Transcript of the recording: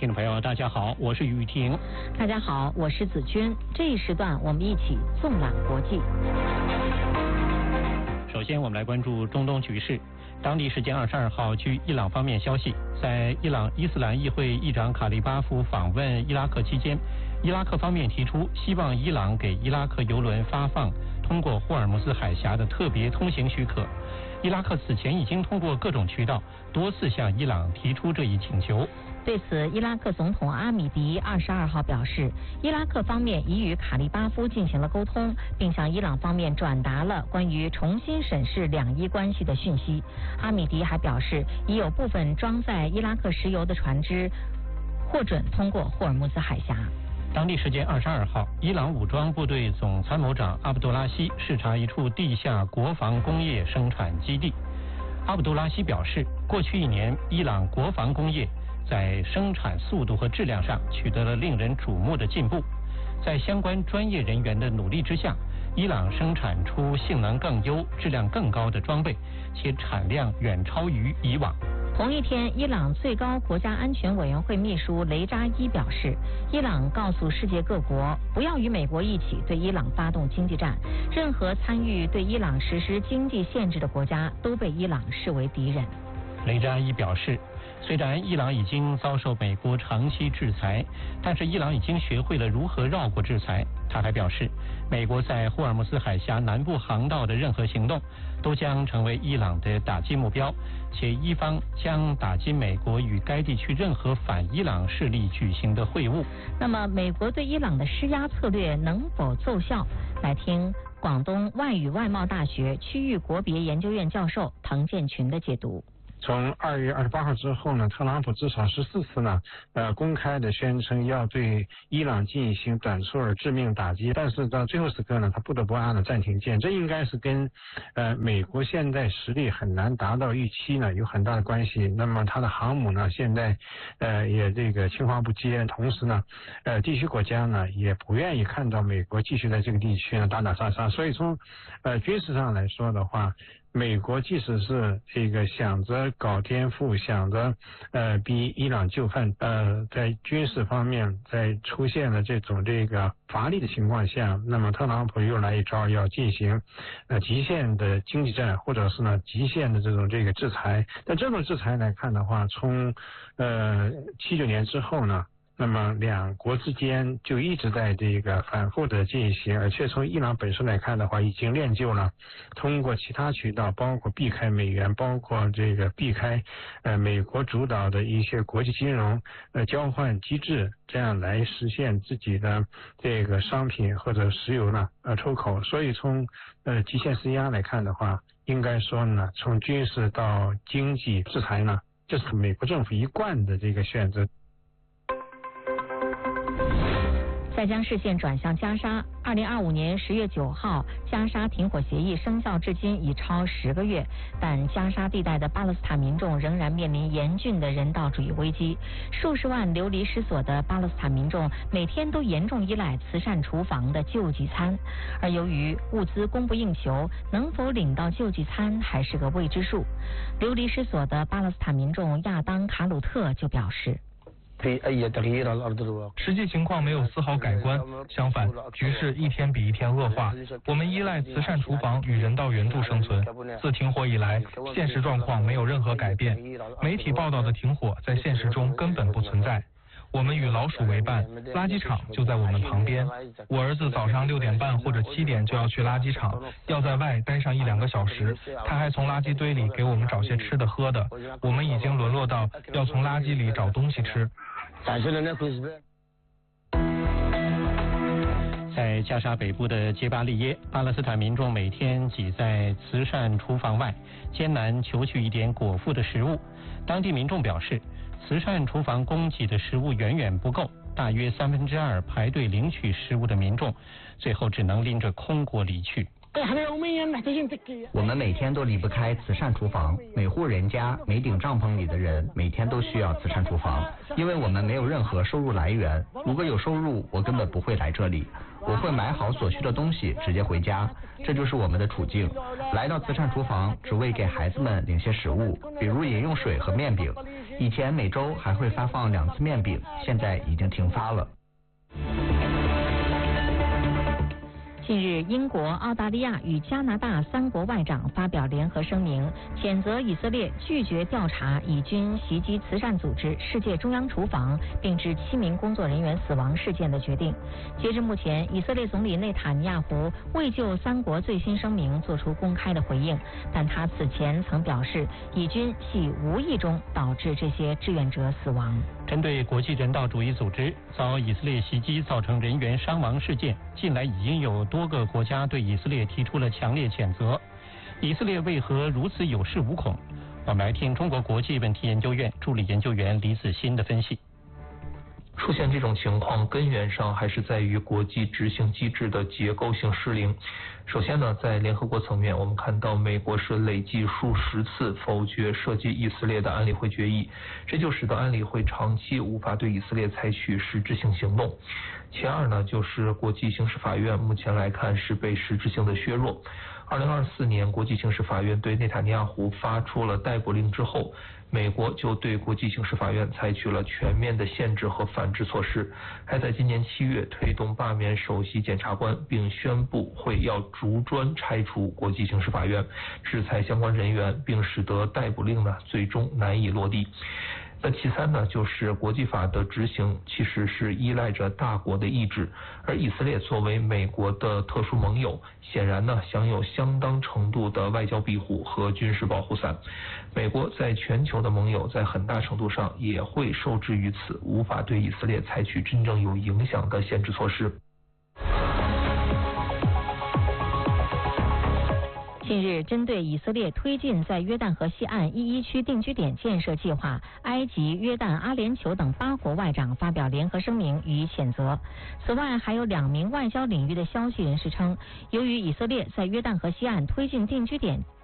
听众朋友，大家好，我是雨婷。 大家好，我是子君。这一时段我们一起纵览国际。 首先，我们来关注中东局势。当地时间22号，据伊朗方面消息，在伊朗伊斯兰议会议长卡利巴夫访问伊拉克期间，伊拉克方面提出希望伊朗给伊拉克油轮发放通过霍尔木兹海峡的特别通行许可。伊拉克此前已经通过各种渠道多次向伊朗提出这一请求。 对此，伊拉克总统阿米迪22号表示，伊拉克方面已与卡利巴夫进行了沟通，并向伊朗方面转达了关于重新审视两伊关系的讯息。阿米迪还表示，已有部分装载伊拉克石油的船只获准通过霍尔木兹海峡。 当地时间22号，伊朗武装部队总参谋长阿卜杜拉希视察一处地下国防工业生产基地。阿卜杜拉希表示，过去1年，伊朗国防工业在生产速度和质量上取得了令人瞩目的进步。在相关专业人员的努力之下，伊朗生产出性能更优、质量更高的装备，且产量远超于以往。 同一天，伊朗最高国家安全委员会秘书雷扎伊表示，伊朗告诉世界各国不要与美国一起对伊朗发动经济战，任何参与对伊朗实施经济限制的国家都被伊朗视为敌人。 雷扎伊表示，虽然伊朗已经遭受美国长期制裁，但是伊朗已经学会了如何绕过制裁。他还表示，美国在霍尔木兹海峡南部航道的任何行动都将成为伊朗的打击目标，且伊方将打击美国与该地区任何反伊朗势力举行的会晤。 那么，美国对伊朗的施压策略能否奏效？来听广东外语外贸大学区域国别研究院教授滕建群的解读。 从2月28号之后呢，特朗普至少14次呢，公开的宣称要对伊朗进行短促而致命打击，但是到最后时刻呢，他不得不按了暂停键。这应该是跟美国现在实力很难达到预期呢有很大的关系。那么他的航母呢，现在也这个青黄不接，同时呢，地区国家呢也不愿意看到美国继续在这个地区呢打打杀杀。所以从军事上来说的话，美国即使是这个想着搞颠覆，想着逼伊朗就范，在军事方面在出现了这个乏力的情况下，那么特朗普又来一招，要进行极限的经济战，或者是呢极限的这个制裁。但这种制裁来看的话，从79年之后呢，那么两国之间就一直在这个反复的进行，而且从伊朗本身来看的话，已经练就了通过其他渠道，包括避开美元，包括这个避开美国主导的一些国际金融交换机制，这样来实现自己的这个商品或者石油呢出口。所以从极限施压来看的话，应该说呢，从军事到经济制裁呢，这是美国政府一贯的这个选择。 再将视线转向加沙。2025年10月9号，加沙停火协议生效至今已超10个月，但加沙地带的巴勒斯坦民众仍然面临严峻的人道主义危机。数十万流离失所的巴勒斯坦民众每天都严重依赖慈善厨房的救济餐，而由于物资供不应求，能否领到救济餐还是个未知数。流离失所的巴勒斯坦民众亚当·卡鲁特就表示， 实际情况没有丝毫改观，相反，局势一天比一天恶化。我们依赖慈善厨房与人道援助生存。自停火以来，现实状况没有任何改变。媒体报道的停火在现实中根本不存在。我们与老鼠为伴，垃圾场就在我们旁边。我儿子早上6点半或者7点就要去垃圾场，要在外待上1-2个小时。他还从垃圾堆里给我们找些吃的喝的。我们已经沦落到要从垃圾里找东西吃。 在加沙北部的杰巴利耶，巴勒斯坦民众每天挤在慈善厨房外，艰难求取一点果腹的食物。当地民众表示，慈善厨房供给的食物远远不够，大约2/3排队领取食物的民众，最后只能拎着空锅离去。 我们每天都离不开慈善厨房，每户人家每顶帐篷里的人每天都需要慈善厨房，因为我们没有任何收入来源。如果有收入，我根本不会来这里。 我会买好所需的东西直接回家，这就是我们的处境。来到慈善厨房，只为给孩子们领些食物，比如饮用水和面饼。以前每周还会发放2次面饼，现在已经停发了。 近日，英国、澳大利亚与加拿大3国外长发表联合声明，谴责以色列拒绝调查以军袭击慈善组织世界中央厨房，并致7名工作人员死亡事件的决定。截至目前，以色列总理内塔尼亚胡未就3国最新声明做出公开的回应，但他此前曾表示，以军系无意中导致这些志愿者死亡。 针对国际人道主义组织遭以色列袭击造成人员伤亡事件，近来已经有多个国家对以色列提出了强烈谴责。以色列为何如此有恃无恐？我们来听中国国际问题研究院助理研究员李子欣的分析。 出现这种情况，根源上还是在于国际执行机制的结构性失灵。首先呢，在联合国层面，我们看到美国是累计数十次否决涉及以色列的安理会决议，这就使得安理会长期无法对以色列采取实质性行动。其二呢，就是国际刑事法院目前来看是被实质性的削弱。2024年，国际刑事法院对内塔尼亚胡发出了逮捕令之后，美国就对国际刑事法院采取了全面的限制和反制措施，还在今年7月推动罢免首席检察官，并宣布会要逐专拆除国际刑事法院，制裁相关人员，并使得逮捕令呢最终难以落地。那其三呢，就是国际法的执行其实是依赖着大国的意志，而以色列作为美国的特殊盟友，显然呢享有相当程度的外交庇护和军事保护伞。美国在全球的盟友在很大程度上也会受制于此，无法对以色列采取真正有影响的限制措施。 近日，针对以色列推进在约旦河西岸11区定居点建设计划，埃及、约旦、阿联酋等8国外长发表联合声明予以谴责。此外，还有2名外交领域的消息人士称，由于以色列在约旦河西岸推进定居点